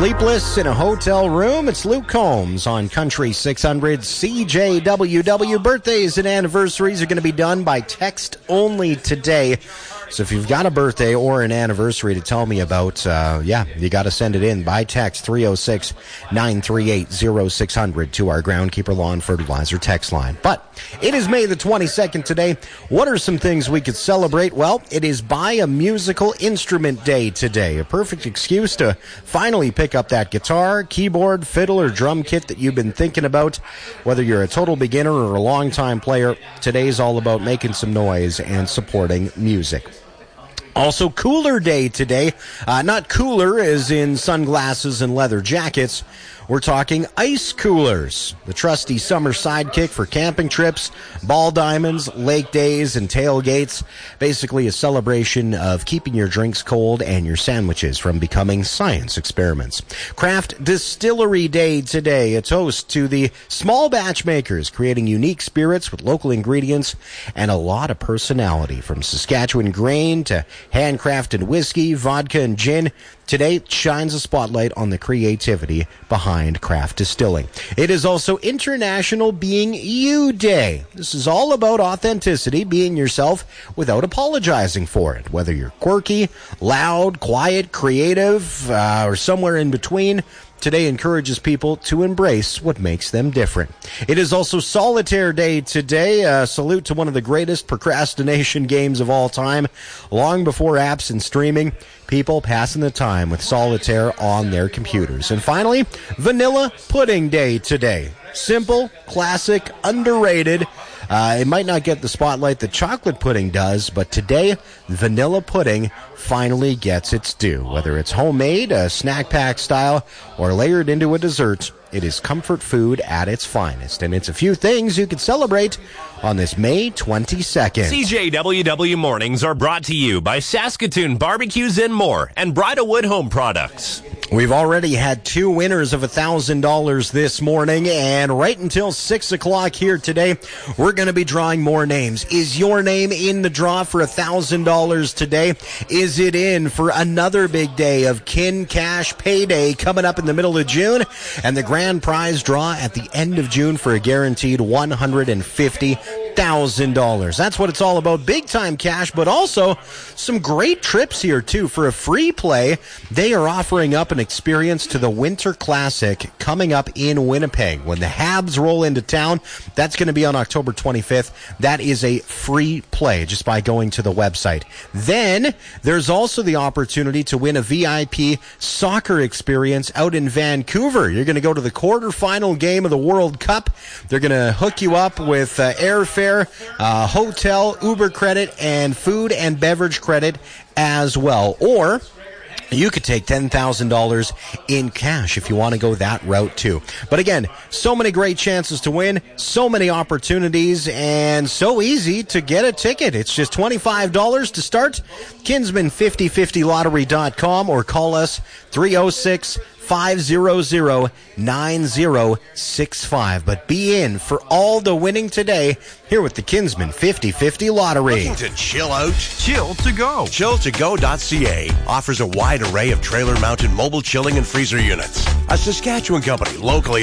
Sleepless in a Hotel Room. It's Luke Combs on Country 600 CJWW. Birthdays and anniversaries are going to be done by text only today. So if you've got a birthday or an anniversary to tell me about, you got to send it in by text 306-938-0600 to our Groundkeeper Lawn Fertilizer text line. But it is May the 22nd today. What are some things we could celebrate? Well, it is Buy a Musical Instrument Day today. A perfect excuse to finally pick up that guitar, keyboard, fiddle, or drum kit that you've been thinking about. Whether you're a total beginner or a long-time player, today's all about making some noise and supporting music. Also, Cooler Day today. Not cooler as in sunglasses and leather jackets. We're talking ice coolers, the trusty summer sidekick for camping trips, ball diamonds, lake days, and tailgates. Basically a celebration of keeping your drinks cold and your sandwiches from becoming science experiments. Craft Distillery Day today. A toast to the small batch makers creating unique spirits with local ingredients and a lot of personality, from Saskatchewan grain to handcrafted whiskey, vodka, and gin. Today shines a spotlight on the creativity behind craft distilling. It is also International Being You Day. This is all about authenticity, being yourself without apologizing for it. Whether you're quirky, loud, quiet, creative, or somewhere in between, today encourages people to embrace what makes them different. It is also Solitaire Day today. A salute to one of the greatest procrastination games of all time. Long before apps and streaming, people passing the time with Solitaire on their computers. And finally, Vanilla Pudding Day today. Simple, classic, underrated. It might not get the spotlight that chocolate pudding does, but today, vanilla pudding finally gets its due. Whether it's homemade, snack pack style, or layered into a dessert, it is comfort food at its finest. And it's a few things you can celebrate on this May 22nd. CJWW Mornings are brought to you by Saskatoon Barbecues and More and Bridalwood Home Products. We've already had two winners of $1,000 this morning, and right until 6 o'clock here today, we're going to be drawing more names. Is your name in the draw for $1,000 today? Is it in for another big day of Kin Cash Payday coming up in the middle of June, and the grand prize draw at the end of June for a guaranteed $150,000. That's what it's all about. Big time cash, but also some great trips here too. For a free play, they are offering up an experience to the Winter Classic coming up in Winnipeg. When the Habs roll into town, that's going to be on October 25th. That is a free play just by going to the website. Then there's also the opportunity to win a VIP soccer experience out in Vancouver. You're going to go to the quarterfinal game of the World Cup. They're going to hook you up with airfare, hotel, Uber credit, and food and beverage credit as well. Or you could take $10,000 in cash if you want to go that route too. But again, so many great chances to win, so many opportunities, and so easy to get a ticket. It's just $25 to start. Kinsman5050lottery.com or call us 306-500-9065. But be in for all the winning today here with the Kinsman 50/50 Lottery. Looking to chill out? Chill to go. Chill2go.ca offers a wide array of trailer-mounted mobile chilling and freezer units. A Saskatchewan company locally